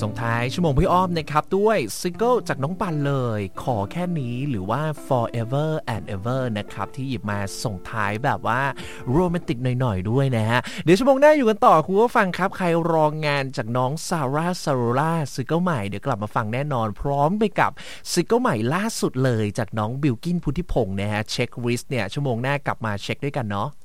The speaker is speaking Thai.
ส่งท้ายชั่วโมงพี่อ้อมนะครับด้วยซิงเกิลจากน้องปันเลยขอแค่นี้หรือว่า forever and ever นะครับที่หยิบมาส่งท้ายแบบว่าโรแมนติกหน่อยๆด้วยนะฮะเดี๋ยวชั่วโมงหน้าอยู่กันต่อคุณผู้ฟังครับใครรองงานจากน้องซาร่าซาโรล่าซิงเกิลใหม่เดี๋ยวกลับมาฟังแน่นอนพร้อมไปกับซิงเกิลใหม่ล่าสุดเลยจากน้องบิลกิ้นพุทธิพงษ์นะฮะเช็คลิสต์เนี่ยชั่วโมงหน้ากลับมาเช็คด้วยกันเนาะ